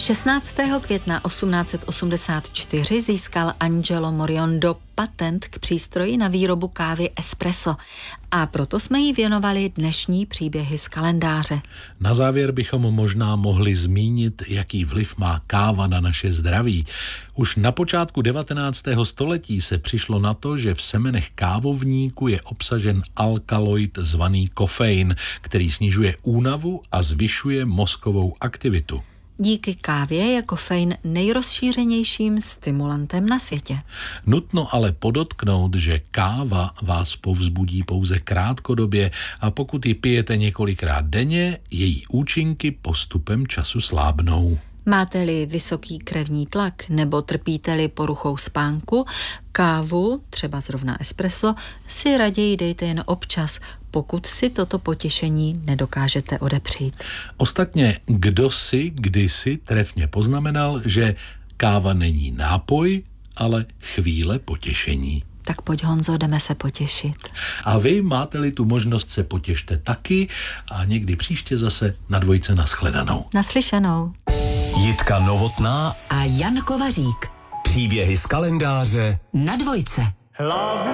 16. května 1884 získal Angelo Moriondo patent k přístroji na výrobu kávy espresso a proto jsme jí věnovali dnešní příběhy z kalendáře. Na závěr bychom možná mohli zmínit, jaký vliv má káva na naše zdraví. Už na počátku 19. století se přišlo na to, že v semenech kávovníku je obsažen alkaloid zvaný kofein, který snižuje únavu a zvyšuje mozkovou aktivitu. Díky kávě je kofein nejrozšířenějším stimulantem na světě. Nutno ale podotknout, že káva vás povzbudí pouze krátkodobě a pokud ji pijete několikrát denně, její účinky postupem času slábnou. Máte-li vysoký krevní tlak nebo trpíte-li poruchou spánku, kávu, třeba zrovna espresso, si raději dejte jen občas, pokud si toto potěšení nedokážete odepřít. Ostatně, kdo si kdysi trefně poznamenal, že káva není nápoj, ale chvíle potěšení. Tak pojď, Honzo, jdeme se potěšit. A vy máte-li tu možnost, se potěšte taky a někdy příště zase na Dvojce nashledanou. Naslyšenou. Jitka Novotná a Jan Kovařík. Příběhy z kalendáře na Dvojce.